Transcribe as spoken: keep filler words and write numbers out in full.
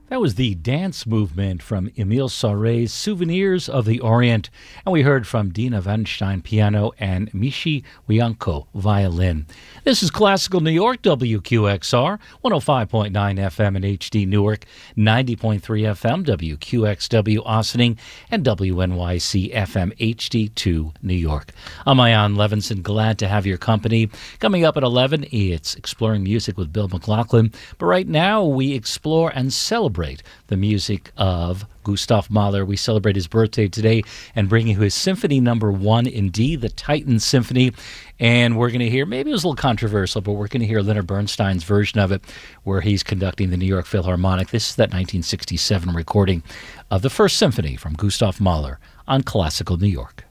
That was the dance movement from Emile Sauré's Souvenirs of the Orient, and we heard from Dina Weinstein piano and Mishi Wianko violin. This is Classical New York, W Q X R, one oh five point nine F M in H D Newark, ninety point three F M, W Q X W Ossining, and W N Y C F M H D two New York. I'm Ian Levinson, glad to have your company. Coming up at eleven, it's Exploring Music with Bill McLaughlin, but right now we explore and celebrate the music of Gustav Mahler. We celebrate his birthday today and bring you his Symphony Number One in D, the Titan Symphony. And we're going to hear, maybe it was a little controversial, but we're going to hear Leonard Bernstein's version of it, where he's conducting the New York Philharmonic. This is that nineteen sixty-seven recording of the First Symphony from Gustav Mahler on Classical New York.